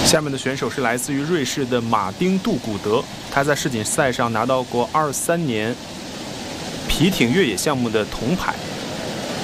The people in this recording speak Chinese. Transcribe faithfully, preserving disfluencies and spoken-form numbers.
下面的选手是来自于瑞士的马丁·杜古德，他在世锦赛上拿到过二三年皮艇越野项目的铜牌。